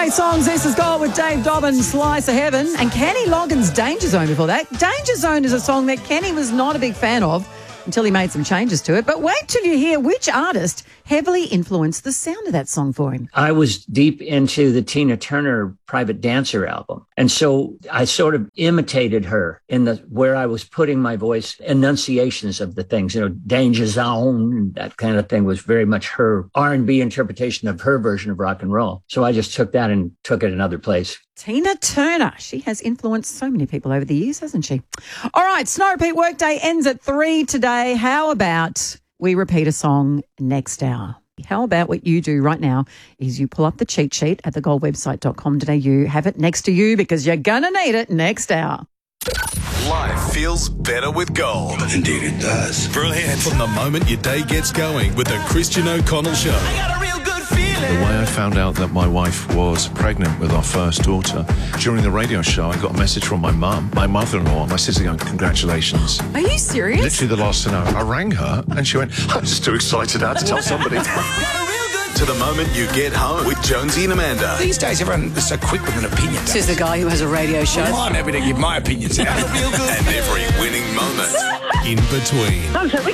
great songs. This is Gold with Dave Dobbin, Slice of Heaven, and Kenny Loggins' Danger Zone before that. Danger Zone is a song that Kenny was not a big fan of until he made some changes to it. But wait till you hear which artist heavily influenced the sound of that song for him. I was deep into the Tina Turner Private Dancer album. And so I sort of imitated her in where I was putting my voice, enunciations of the things, Danger Zone, that kind of thing was very much her R&B interpretation of her version of rock and roll. So I just took that and took it another place. Tina Turner. She has influenced so many people over the years, hasn't she? All right, Snow Repeat Workday ends at 3 today. How about we repeat a song next hour? How about what you do right now is you pull up the cheat sheet at thegoldwebsite.com.au, have it next to you because you're going to need it next hour. Life feels better with gold. Indeed it does. Brilliant. From the moment your day gets going with the Christian O'Connell Show. I got a real good feeling. The way I found out that my wife was pregnant with our first daughter, during the radio show, I got a message from my mum, my mother-in-law, my sister going, congratulations. Are you serious? Literally the last thing I rang her and she went, I'm just too excited now to tell somebody. To the moment you get home with Jonesy and Amanda. These days, everyone is so quick with an opinion. This is the guy who has a radio show. Well, I'm happy to give my opinions out. And every winning moment in between. I'm so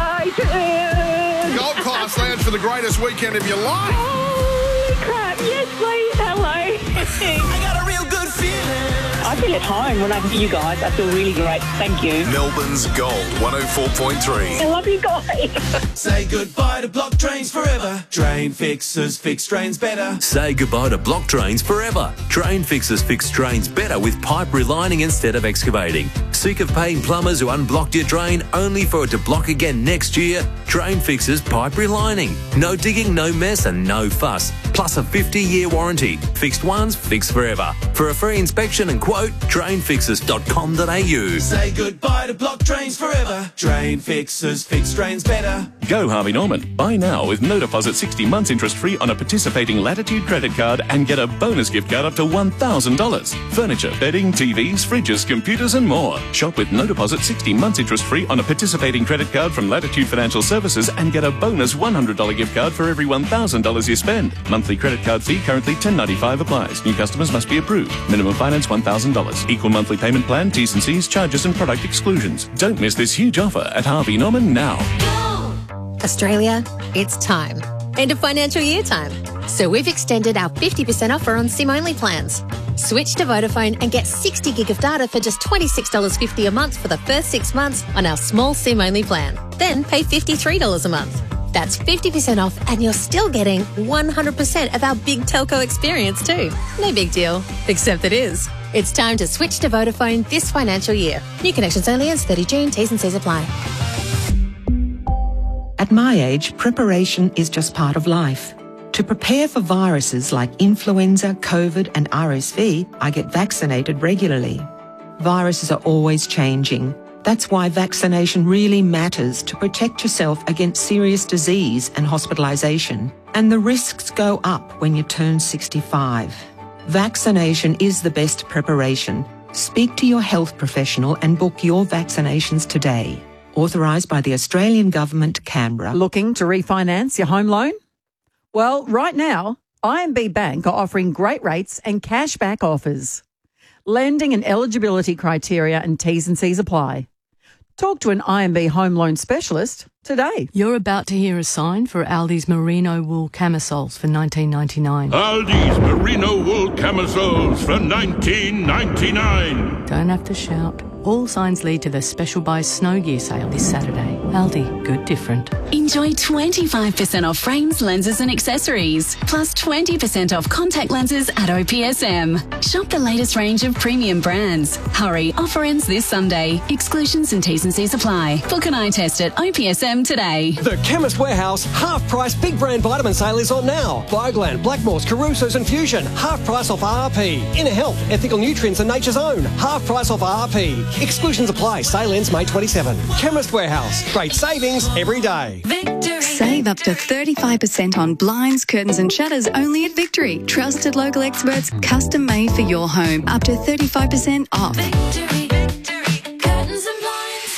excited. Gold Class Lounge for the greatest weekend of your life. Holy crap. Yes, please. Hello. I got a real good feeling. I feel at home when I hear you guys. I feel really great. Thank you. Melbourne's Gold 104.3. I love you guys. Say goodbye to block drains forever. Drain fixers fix drains better. Say goodbye to block drains forever. Drain fixers fix drains better with pipe relining instead of excavating. Sick of paying plumbers who unblocked your drain only for it to block again next year? Drain fixers pipe relining. No digging, no mess and no fuss. Plus a 50-year warranty. Fixed once, fixed forever. For a free inspection and quote, drainfixers.com.au. Say goodbye to block drains forever. Drain fixers fix drains better. Go Harvey Norman. Buy now with no deposit 60 months interest free on a participating Latitude credit card and get a bonus gift card up to $1,000. Furniture, bedding, TVs, fridges, computers and more. Shop with no deposit 60 months interest free on a participating credit card from Latitude Financial Services and get a bonus $100 gift card for every $1,000 you spend. Monthly credit card fee currently $10.95 applies. New customers must be approved. Minimum finance $1,000. Equal monthly payment plan, T's and C's, charges and product exclusions. Don't miss this huge offer at Harvey Norman now. Australia, it's time. End of financial year time. So we've extended our 50% offer on SIM-only plans. Switch to Vodafone and get 60 gig of data for just $26.50 a month for the first 6 months on our small SIM-only plan. Then pay $53 a month. That's 50% off and you're still getting 100% of our big telco experience too. No big deal, except it is. It's time to switch to Vodafone this financial year. New connections only ends 30 June. T's and C's apply. At my age, preparation is just part of life. To prepare for viruses like influenza, COVID and RSV, I get vaccinated regularly. Viruses are always changing. That's why vaccination really matters to protect yourself against serious disease and hospitalisation. And the risks go up when you turn 65. Vaccination is the best preparation. Speak to your health professional and book your vaccinations today. Authorised by the Australian Government, Canberra. Looking to refinance your home loan? Well, right now, IMB Bank are offering great rates and cashback offers. Lending and eligibility criteria and T's and C's apply. Talk to an IMB home loan specialist today. You're about to hear a sign for Aldi's merino wool camisoles for $19.99. Aldi's merino wool camisoles for $19.99. Don't have to shout. All signs lead to the Special Buy Snow Gear sale this Saturday. Aldi, good different. Enjoy 25% off frames, lenses and accessories. Plus 20% off contact lenses at OPSM. Shop the latest range of premium brands. Hurry, offer ends this Sunday. Exclusions and T's and C's apply. Book an eye test at OPSM today. The Chemist Warehouse half-price big brand vitamin sale is on now. Bioglad, Blackmores, Caruso's and Fusion. Half price off RRP. Inner Health, Ethical Nutrients and Nature's Own. Half price off RRP. Exclusions apply. Sale ends May 27. Chemist Warehouse. Great savings every day. Victory. Save up to 35% on blinds, curtains and shutters only at Victory. Trusted local experts, custom made for your home. Up to 35% off. Victory, Victory. Curtains and blinds.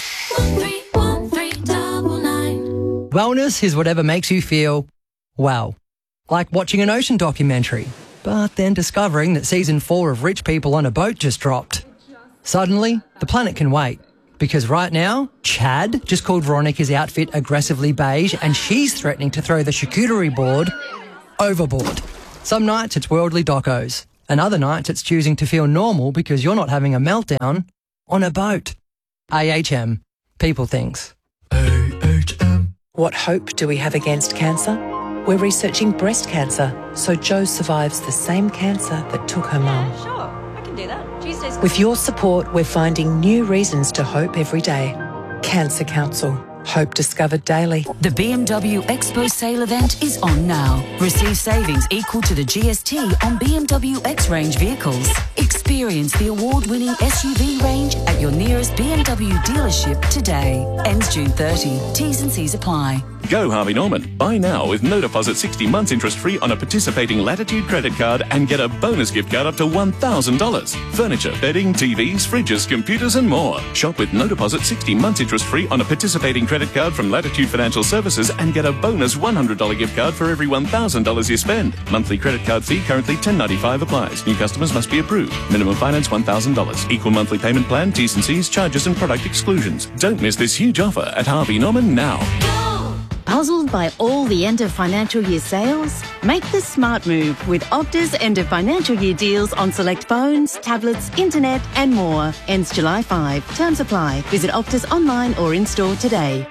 131399. Wellness is whatever makes you feel well. Like watching an ocean documentary but then discovering that season 4 of Rich People on a Boat just dropped. Suddenly, the planet can wait. Because right now, Chad just called Veronica's outfit aggressively beige and she's threatening to throw the charcuterie board overboard. Some nights it's worldly docos, and other nights it's choosing to feel normal because you're not having a meltdown on a boat. AHM. People things. AHM. What hope do we have against cancer? We're researching breast cancer, so Jo survives the same cancer that took her mum. Sure, I can do that. Tuesdays. With your support, we're finding new reasons to hope every day. Cancer Council. Hope discovered daily. The BMW Expo sale event is on now. Receive savings equal to the GST on BMW X-Range vehicles. Experience the award-winning SUV range at your nearest BMW dealership today. Ends June 30. T's and C's apply. Go Harvey Norman. Buy now with no deposit 60 months interest-free on a participating Latitude credit card and get a bonus gift card up to $1,000. Furniture, bedding, TVs, fridges, computers and more. Shop with no deposit 60 months interest-free on a participating credit card from Latitude Financial Services and get a bonus $100 gift card for every $1,000 you spend. Monthly credit card fee currently $10.95 applies. New customers must be approved. Minimum finance $1,000. Equal monthly payment plan, T's and C's, charges and product exclusions. Don't miss this huge offer at Harvey Norman now. Puzzled by all the end of financial year sales? Make the smart move with Opta's end of financial year deals on select phones, tablets, internet and more. Ends July 5. Terms apply. Visit Opta's online or in-store today.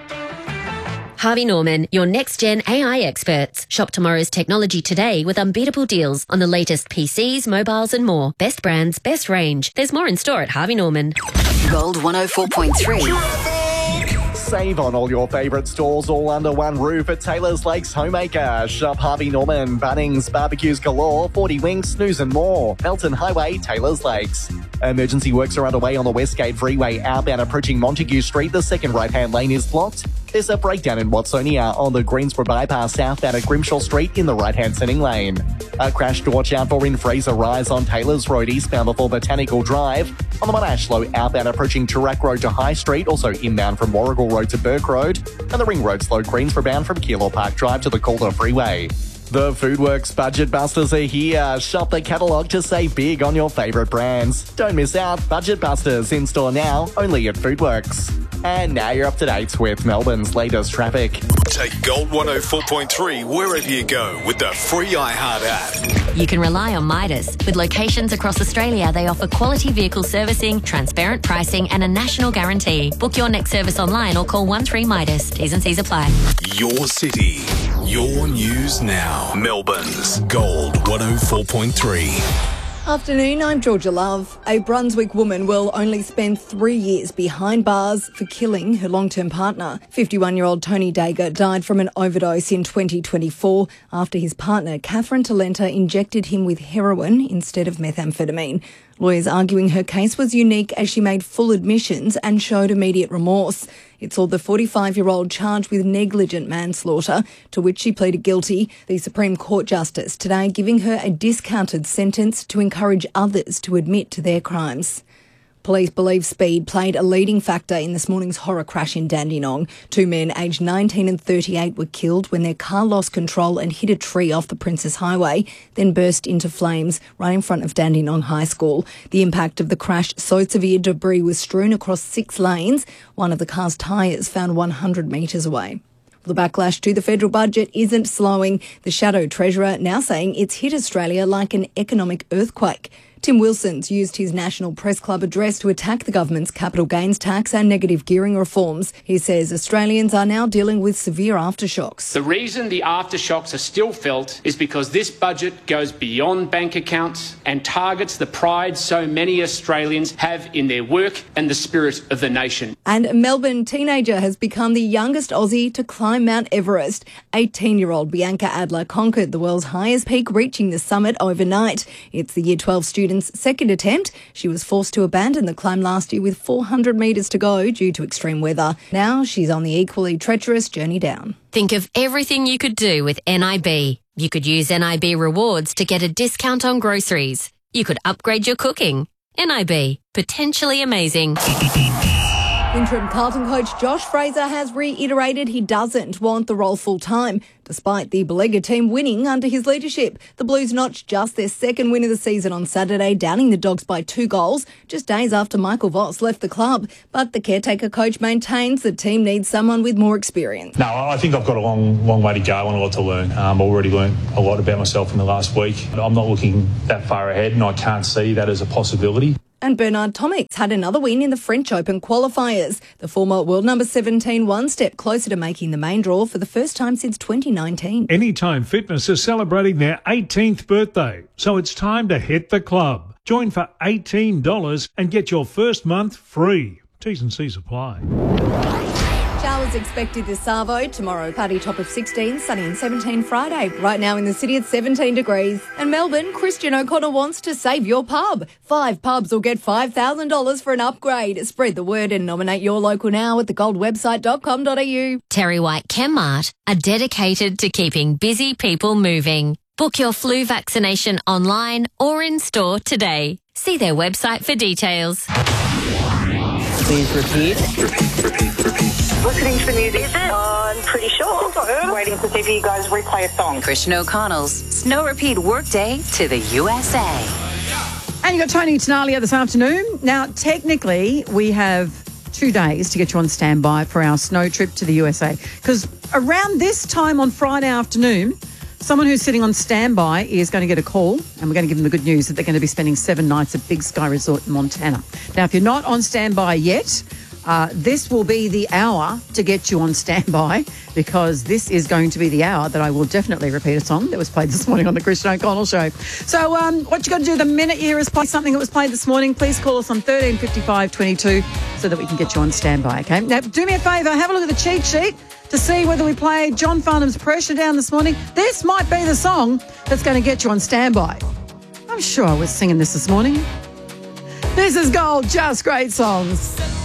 Harvey Norman, your next-gen AI experts. Shop tomorrow's technology today with unbeatable deals on the latest PCs, mobiles and more. Best brands, best range. There's more in store at Harvey Norman. Gold 104.3. Save on all your favourite stores all under one roof at Taylor's Lakes Homemaker. Shop Harvey Norman, Bunnings, barbecues galore, 40 Winks, snooze and more. Melton Highway, Taylor's Lakes. Emergency works are underway on the Westgate Freeway outbound approaching Montague Street. The second right-hand lane is blocked. There's a breakdown in Watsonia on the Greensboro bypass southbound at Grimshaw Street in the right-hand sending lane. A crash to watch out for in Fraser Rise on Taylor's Road eastbound before Botanical Drive. On the Monashlow outbound approaching Toorak Road to High Street, also inbound from Warrigal Road to Burke Road. And the Ring Road slow Greensboro bound from Keilor Park Drive to the Calder Freeway. The Foodworks Budget Busters are here. Shop the catalogue to save big on your favourite brands. Don't miss out. Budget Busters in store now, only at Foodworks. And now you're up to date with Melbourne's latest traffic. Take Gold 104.3 wherever you go with the free iHeart app. You can rely on Midas. With locations across Australia, they offer quality vehicle servicing, transparent pricing and a national guarantee. Book your next service online or call 13-MIDAS. T's and C's apply. Your city, your news now. Melbourne's Gold 104.3. Afternoon, I'm Georgia Love. A Brunswick woman will only spend 3 years behind bars for killing her long-term partner. 51-year-old Tony Dagger died from an overdose in 2024 after his partner, Catherine Talenta, injected him with heroin instead of methamphetamine. Lawyers arguing her case was unique as she made full admissions and showed immediate remorse. It saw the 45-year-old charged with negligent manslaughter, to which she pleaded guilty. The Supreme Court Justice today giving her a discounted sentence to encourage others to admit to their crimes. Police believe speed played a leading factor in this morning's horror crash in Dandenong. 2 men aged 19 and 38 were killed when their car lost control and hit a tree off the Princess Highway, then burst into flames right in front of Dandenong High School. The impact of the crash so severe debris was strewn across 6 lanes. One of the car's tyres found 100 metres away. The backlash to the federal budget isn't slowing. The Shadow Treasurer now saying it's hit Australia like an economic earthquake. Tim Wilson's used his National Press Club address to attack the government's capital gains tax and negative gearing reforms. He says Australians are now dealing with severe aftershocks. The reason the aftershocks are still felt is because this budget goes beyond bank accounts and targets the pride so many Australians have in their work and the spirit of the nation. And a Melbourne teenager has become the youngest Aussie to climb Mount Everest. 18-year-old Bianca Adler conquered the world's highest peak, reaching the summit overnight. It's the Year 12 student's second attempt. She was forced to abandon the climb last year with 400 metres to go due to extreme weather. Now she's on the equally treacherous journey down. Think of everything you could do with NIB. You could use NIB rewards to get a discount on groceries. You could upgrade your cooking. NIB, potentially amazing. Interim Carlton coach Josh Fraser has reiterated he doesn't want the role full-time, despite the Belega team winning under his leadership. The Blues notched just their second win of the season on Saturday, downing the Dogs by 2 goals, just days after Michael Voss left the club. But the caretaker coach maintains the team needs someone with more experience. No, I think I've got a long way to go and a lot to learn. I've already learned a lot about myself in the last week. I'm not looking that far ahead, and I can't see that as a possibility. And Bernard Tomic had another win in the French Open qualifiers. The former world number 17 one step closer to making the main draw for the first time since 2019. Anytime Fitness is celebrating their 18th birthday, so it's time to hit the club. Join for $18 and get your first month free. T's and C's apply. Showers expected this Savo. Tomorrow, cloudy top of 16, sunny and 17 Friday. Right now in the city, it's 17 degrees. And Melbourne, Christian O'Connor wants to save your pub. 5 pubs will get $5,000 for an upgrade. Spread the word and nominate your local now at thegoldwebsite.com.au. Terry White Chemmart are dedicated to keeping busy people moving. Book your flu vaccination online or in store today. See their website for details. Please repeat. Listening to the music. I'm pretty sure. Waiting to see if you guys replay a song. Christian O'Connell's Snow Repeat Workday to the USA. And you got Tony Tenalia this afternoon. Now, technically, we have 2 days to get you on standby for our snow trip to the USA. Because around this time on Friday afternoon, someone who's sitting on standby is going to get a call, and we're going to give them the good news that they're going to be spending 7 nights at Big Sky Resort in Montana. Now, if you're not on standby yet, this will be the hour to get you on standby, because this is going to be the hour that I will definitely repeat a song that was played this morning on the Christian O'Connell Show. So what you got to do the minute you hear us play something that was played this morning, please call us on 1355 22 so that we can get you on standby, okay? Now, do me a favour, have a look at the cheat sheet to see whether we played John Farnham's Pressure Down this morning. This might be the song that's going to get you on standby. I'm sure I was singing this morning. This is Gold, Just Great Songs.